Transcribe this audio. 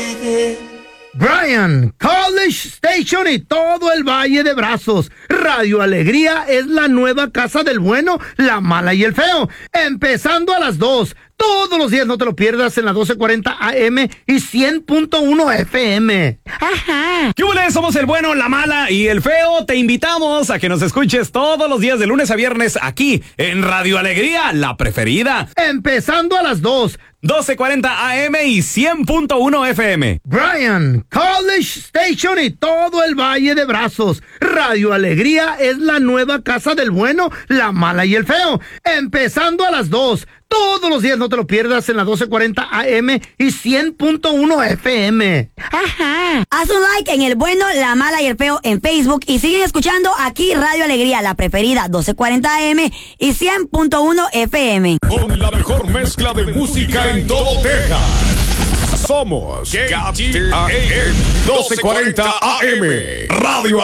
Bryan, College Station y todo el Valle de Brazos. Radio Alegría es la nueva casa del bueno, la mala y el feo. Empezando a las 2. Todos los días, no te lo pierdas, en la 1240 AM y 100.1 FM. Ajá. ¿Qué hubo? Somos el bueno, la mala y el feo. Te invitamos a que nos escuches todos los días de lunes a viernes aquí en Radio Alegría, la preferida. Empezando a las 2. 1240 AM y 100.1 FM. Bryan, College Station y todo el Valle de Brazos. Radio Alegría es la nueva casa del bueno, la mala y el feo. Empezando a las 2. Todos los días, no te lo pierdas, en la 1240 AM y 100.1 FM. Ajá. Haz un like en el bueno, la mala y el feo en Facebook y siguen escuchando aquí Radio Alegría, la preferida, 1240 AM y 100.1 FM. Con la mejor mezcla de música en todo Texas. Somos KTAN 1240 AM. Radio